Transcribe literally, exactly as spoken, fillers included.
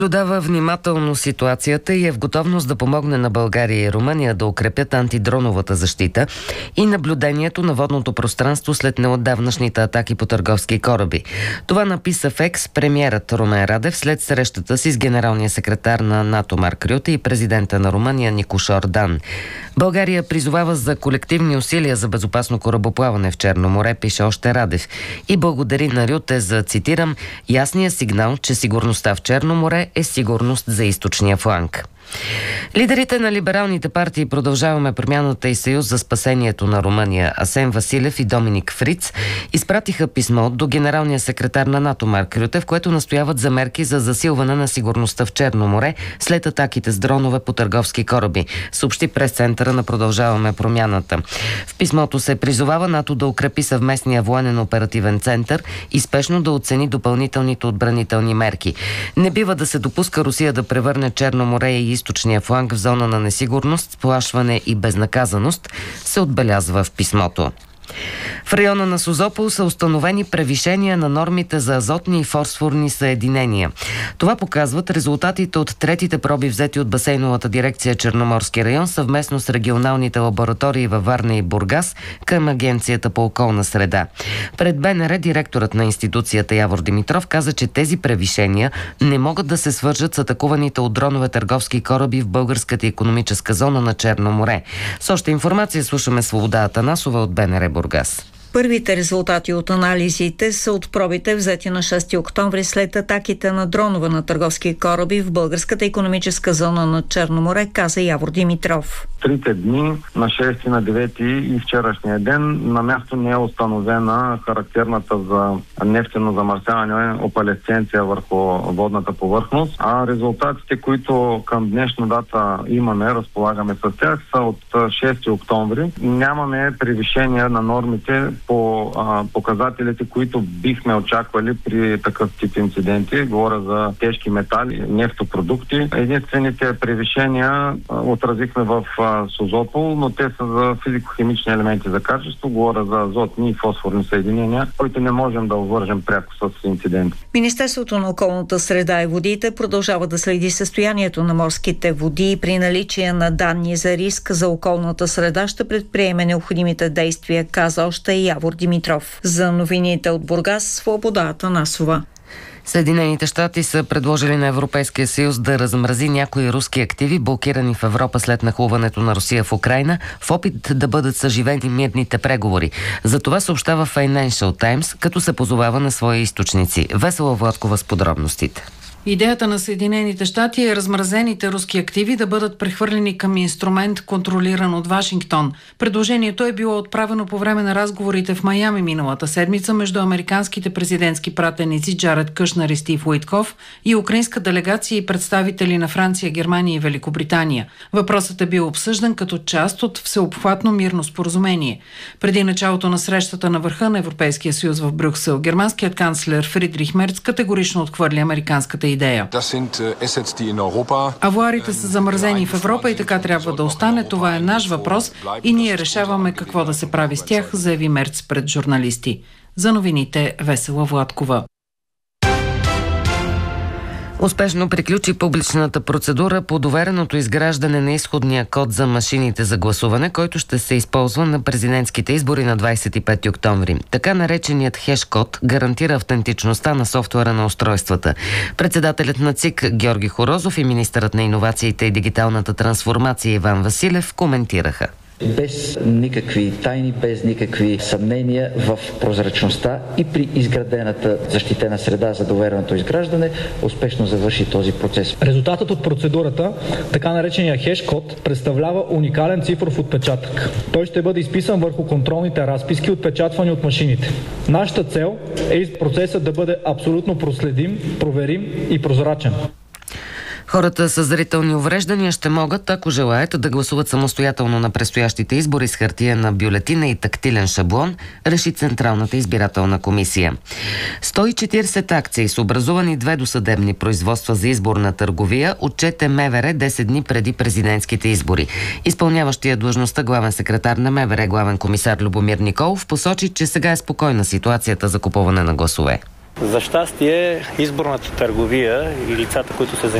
Наблюдава внимателно ситуацията и е в готовност да помогне на България и Румъния да укрепят антидроновата защита и наблюдението на водното пространство след неотдавнашните атаки по търговски кораби. Това написа в Екс премиерът Румен Радев след срещата си с генералния секретар на НАТО Марк Рюте и президента на Румъния Никош Ордан. България призовава за колективни усилия за безопасно корабоплаване в Черно море, пише още Радев, и благодари на Рюте за, цитирам, ясния сигнал, че сигурността в Черно море е сигурност за източния фланг. Лидерите на либералните партии Продължаваме промяната и Съюз за спасението на Румъния Асен Василев и Доминик Фриц изпратиха писмо до генералния секретар на НАТО Марк Рюте, в което настояват за мерки за засилване на сигурността в Черно море след атаките с дронове по търговски кораби, съобщи прес-центъра на Продължаваме промяната. В писмото се призовава НАТО да укрепи съвместния военен оперативен център и спешно да оцени допълнителните отбранителни мерки. Не бива да се допуска Русия да превърне Черно море и източния фланг в зона на несигурност, сплашване и безнаказаност, се отбелязва в писмото. В района на Созопол са установени превишения на нормите за азотни и фосфорни съединения. Това показват резултатите от третите проби, взети от басейновата дирекция Черноморски район съвместно с регионалните лаборатории във Варна и Бургас към Агенцията по околна среда. Пред БНР директорът на институцията Явор Димитров каза, че тези превишения не могат да се свържат с атакуваните от дронове търговски кораби в българската икономическа зона на Черно море. С още информация слушаме Свобода Атанасова от БНР Бургас. Първите резултати от анализите са от пробите, взети на шести октомври след атаките на дронове на търговски кораби в българската икономическа зона на Черно море, каза Явор Димитров. Трите дни, на шести, на девети и вчерашния ден, на място не е установена характерната за нефтено замърсяване опалесценция върху водната повърхност, а резултатите, които към днешна дата имаме, разполагаме с тях, са от шести октомври. Нямаме превишения на нормите по а, показателите, които бихме очаквали при такъв тип инциденти. Говоря за тежки метали, нефтопродукти. Единствените превишения а, отразихме в а, Созопол, но те са за физико-химични елементи за качество. Говоря за азотни и фосфорни съединения, които не можем да обвържем пряко с инциденти. Министерството на околната среда и водите продължава да следи състоянието на морските води и при наличие на данни за риск за околната среда ще предприеме необходимите действия, каза още и Явор Димитров. За новините от Бургас, Свобода Атанасова. Съединените щати са предложили на Европейския съюз да размрази някои руски активи, блокирани в Европа след нахлуването на Русия в Украйна, в опит да бъдат съживени мирните преговори. За това съобщава Financial Times, като се позовава на свои източници. Весела Владкова с подробностите. Идеята на Съединените щати е размразените руски активи да бъдат прехвърлени към инструмент, контролиран от Вашингтон. Предложението е било отправено по време на разговорите в Майами миналата седмица между американските президентски пратеници Джаред Кушнер и Стив Уитков и украинска делегация и представители на Франция, Германия и Великобритания. Въпросът е бил обсъждан като част от всеобхватно мирно споразумение. Преди началото на срещата на върха на Европейския съюз в Брюксел, германският канцлер Фридрих Мерц категорично отхвърли американската идея. Авуарите са замразени в Европа и така трябва да остане. Това е наш въпрос и ние решаваме какво да се прави с тях, заяви Мерц пред журналисти. За новините Весела Владкова. Успешно приключи публичната процедура по довереното изграждане на изходния код за машините за гласуване, който ще се използва на президентските избори на двадесет и пети октомври. Така нареченият хеш-код гарантира автентичността на софтуера на устройствата. Председателят на ЦИК Георги Хорозов и министърът на иновациите и дигиталната трансформация Иван Василев коментираха. Без никакви тайни, без никакви съмнения в прозрачността и при изградената защитена среда за довереното изграждане успешно завърши този процес. Резултатът от процедурата, така наречения хеш-код, представлява уникален цифров отпечатък. Той ще бъде изписан върху контролните разписки, отпечатвани от машините. Нашата цел е процесът да бъде абсолютно проследим, проверим и прозрачен. Хората с зрителни увреждания ще могат, ако желаят, да гласуват самостоятелно на предстоящите избори с хартиена бюлетина и тактилен шаблон, реши Централната избирателна комисия. сто и четиридесет акции с образувани две досъдебни производства за изборна търговия отчете МВР десет дни преди президентските избори. Изпълняващия длъжността главен секретар на МВР, главен комисар Любомир Николов, посочи, че сега е спокойна ситуацията за купуване на гласове. За щастие, изборната търговия и лицата, които се